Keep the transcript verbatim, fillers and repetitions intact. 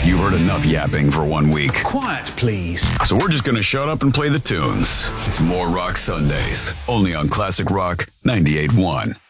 You heard enough yapping for one week. Quiet, please. So we're just going to shut up and play the tunes. It's More Rock Sundays, only on Classic Rock ninety-eight point one.